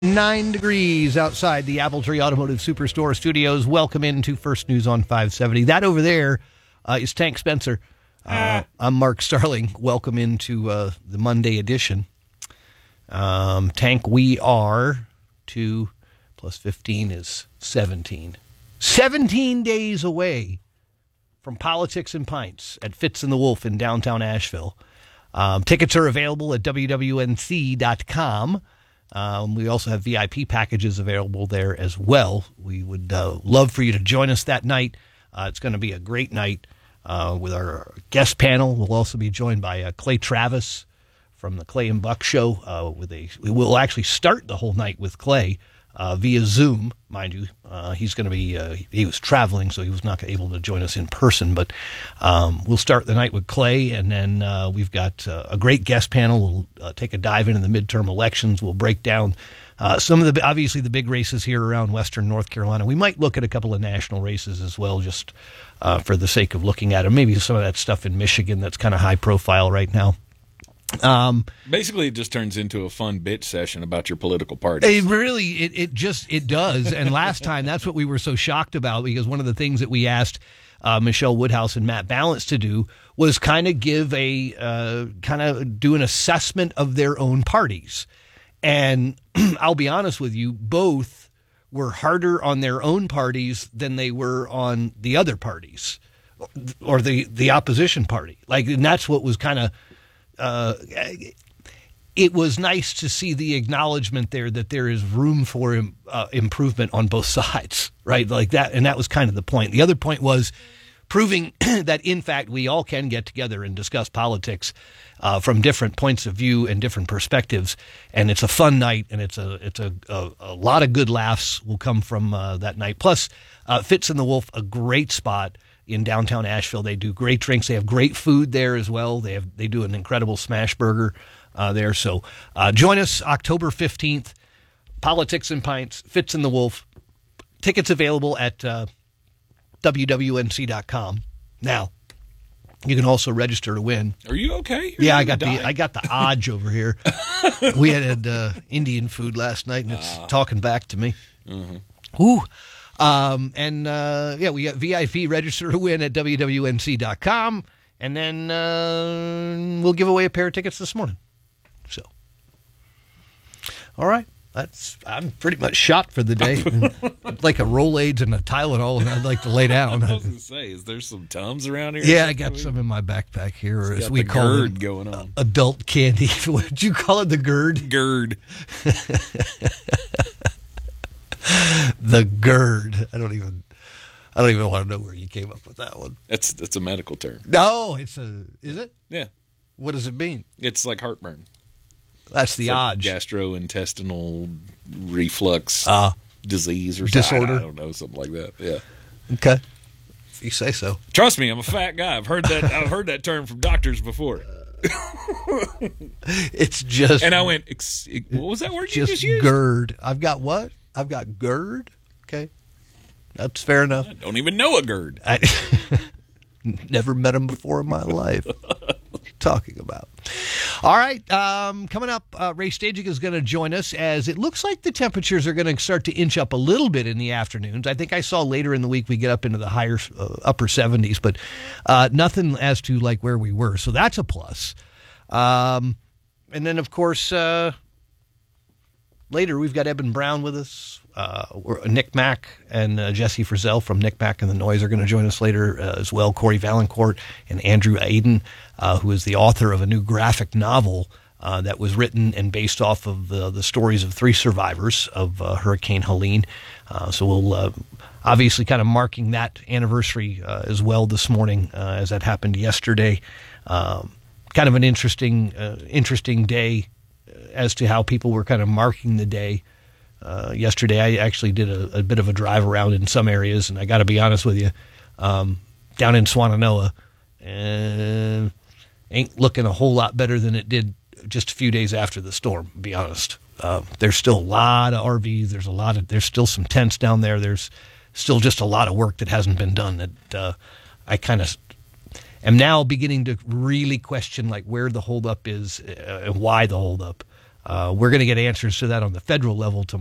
9 degrees outside the Appletree Automotive Superstore studios. Welcome into First News on 570. That over there is Tank Spencer. I'm Mark Starling. Welcome into the Monday edition. Tank, we are 2 plus 15 is 17. 17 days away from Politics and Pints at Fitz and the Wolf in downtown Asheville. Tickets are available at wwnc.com. We also have VIP packages available there as well. We would love for you to join us that night. It's going to be a great night with our guest panel. We'll also be joined by Clay Travis from the Clay and Buck Show. We will actually start the whole night with Clay via Zoom, mind you. He's going to be he was traveling, so he was not able to join us in person. But we'll start the night with Clay, and then we've got a great guest panel. We'll take a dive into the midterm elections. We'll break down some of obviously the big races here around Western North Carolina. We might look at a couple of national races as well, just for the sake of looking at them. Maybe some of that stuff in Michigan that's kind of high profile right now. Basically, it just turns into a fun bitch session about your political party. It does. And last time, that's what we were so shocked about, because one of the things that we asked Michelle Woodhouse and Matt Balance to do was kind of do an assessment of their own parties. And I'll be honest with you, both were harder on their own parties than they were on the other parties or the opposition party. And that's what was kind of. It was nice to see the acknowledgement there that there is room for improvement on both sides, right? Like that, and that was kind of the point. The other point was proving that, in fact, we all can get together and discuss politics from different points of view and different perspectives, and it's a fun night, and it's a lot of good laughs will come from that night. Plus, Fitz and the Wolf, a great spot in downtown Asheville. They do great drinks. They have great food there as well. They do an incredible smash burger there. So join us October 15th. Politics and Pints, Fitz and the Wolf. Tickets available at wwnc.com. Now, you can also register to win. Are you okay? Yeah, I got the Odge over here. We had Indian food last night, and it's talking back to me. Mm-hmm. Ooh. We got VIP register to win at wwnc.com, and then we'll give away a pair of tickets this morning. So, all right, I'm pretty much shot for the day. Like a Rolaids and a Tylenol, and I'd like to lay down. I was going to say, is there some Tums around here? Yeah, I got some in my backpack here, or as we call it, going on. Adult candy. What did you call it? The GERD? GERD. The GERD. I don't even want to know where you came up with that one. That's a medical term. No, is it? Yeah. What does it mean? It's like heartburn. That's the odds. Gastrointestinal reflux disease or disorder. I don't know, something like that. Yeah. Okay. If you say so. Trust me, I'm a fat guy. I've heard that term from doctors before. It's just. And I went, what was that word you just used? GERD. I've got what? I've got GERD. Okay. That's fair enough. I don't even know a GERD. I never met him before in my life. What are you talking about? All right. Coming up, Ray Staging is going to join us, as it looks like the temperatures are going to start to inch up a little bit in the afternoons. I think I saw later in the week we get up into the higher upper 70s, but nothing as to like where we were. So that's a plus. And then, of course, later, we've got Eben Brown with us. Nick Mack and Jesse Frizzell from Nick Mack and the Noise are going to join us later as well. Corey Valancourt and Andrew Aiden, who is the author of a new graphic novel that was written and based off of the stories of 3 survivors of Hurricane Helene. So we'll obviously kind of marking that anniversary as well this morning, as that happened yesterday. Kind of an interesting day as to how people were kind of marking the day. Yesterday, I actually did a bit of a drive around in some areas, and I got to be honest with you, down in Swannanoa, ain't looking a whole lot better than it did just a few days after the storm, to be honest. There's still a lot of RVs. There's still some tents down there. There's still just a lot of work that hasn't been done that I kind of am now beginning to really question, like, where the holdup is and why the holdup. We're going to get answers to that on the federal level tomorrow.